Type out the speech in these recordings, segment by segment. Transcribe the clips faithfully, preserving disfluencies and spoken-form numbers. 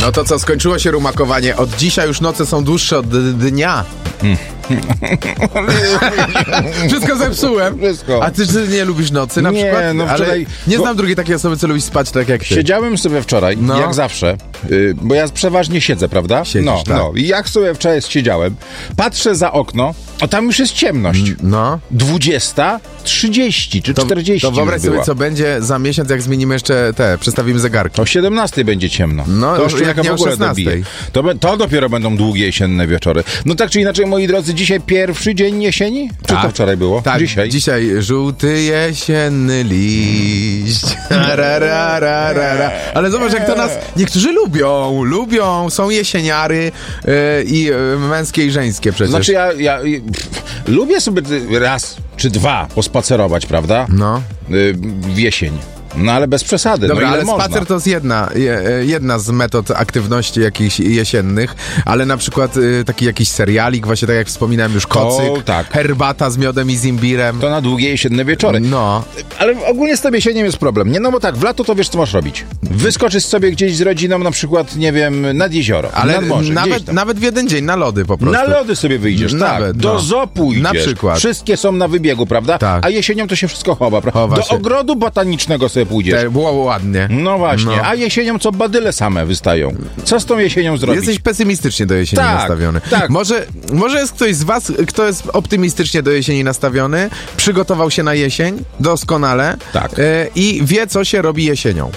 No to co, skończyło się rumakowanie. Od dzisiaj już noce są dłuższe od d- dnia. Hmm. Wszystko zepsułem. Wszystko. A ty czy nie lubisz nocy na Nie, przykład? no wczoraj- Ale nie bo- znam drugiej takiej osoby, co lubi spać tak jak ty. Siedziałem sobie wczoraj, No. jak zawsze, yy, bo ja przeważnie siedzę, prawda? Siedzisz, no, tak. no. I jak sobie wczoraj siedziałem, patrzę za okno, a tam już jest ciemność. No. dwudziesta trzydzieści czy To, czterdzieści to wyobraź już sobie, była. co będzie za miesiąc, jak zmienimy jeszcze te, przestawimy zegarki. O siedemnastej będzie ciemno. No, to już jak człowieka nie w o ogóle szesnastej. dobije. To, be- to dopiero będą długie jesienne wieczory. No tak czy inaczej, moi drodzy, dzisiaj pierwszy dzień jesieni? Czy to wczoraj było? Tak, Dzisiaj. Dzisiaj żółty jesienny liść. Ra, ra, ra, ra, ra. Ale zobacz, jak to nas niektórzy lubią. Lubią, są jesieniary yy, i yy, męskie i żeńskie przecież. Znaczy ja, ja pff, lubię sobie raz czy dwa pospacerować, prawda? No. Y, w jesień. No ale bez przesady. Dobra, no, ile ale można? spacer to jest jedna, je, jedna z metod aktywności jakichś jesiennych, ale na przykład y, taki jakiś serialik, właśnie tak jak wspominałem już, kocyk, To tak. herbata z miodem i z imbirem. To na długie jesienne wieczory. No. Ale ogólnie z tym jesieniem jest problem. Nie, no bo tak, w lato to wiesz, co masz robić. Wyskoczysz sobie gdzieś z rodziną, na przykład, nie wiem, nad jezioro, Ale nad morze, gdzieś nawet, tam. nawet w jeden dzień, na lody po prostu. Na lody sobie wyjdziesz, Nawet, tak. Do no. zoo pójdziesz. Na przykład. Wszystkie są na wybiegu, prawda? Tak. A jesienią to się wszystko chowa, prawda? Chowa Do się. ogrodu botanicznego sobie pójdziesz. Te, było ładnie. No właśnie, No. a jesienią co badyle same wystają. Co z tą jesienią zrobić? Jesteś pesymistycznie do jesieni Tak, nastawiony. tak. Może, może jest ktoś z was, kto jest optymistycznie do jesieni nastawiony, przygotował się na jesień doskonale Tak. e, i wie, co się robi jesienią.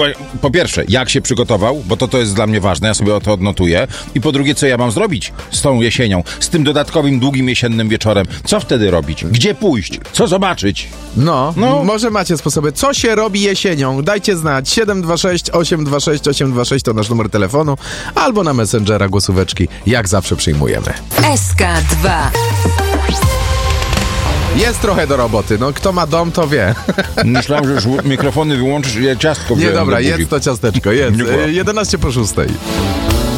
Po pierwsze, jak się przygotował, bo to, to jest dla mnie ważne, ja sobie to odnotuję. I po drugie, co ja mam zrobić z tą jesienią, z tym dodatkowym, długim jesiennym wieczorem? Co wtedy robić? Gdzie pójść? Co zobaczyć? No, No. m- może macie sposoby. Co się robi jesienią? Dajcie znać. siedem dwa sześć, osiem dwa sześć, osiem dwa sześć to nasz numer telefonu, albo na Messengera głosóweczki. Jak zawsze przyjmujemy. S K dwa. Jest trochę do roboty. No, kto ma dom, to wie. Myślałem, że już mikrofony wyłączysz i ja ciastko Nie, wziąłem dobra, do buzi. jedz to ciasteczko, jedz. Dziękuję. jedenaście po szóstej.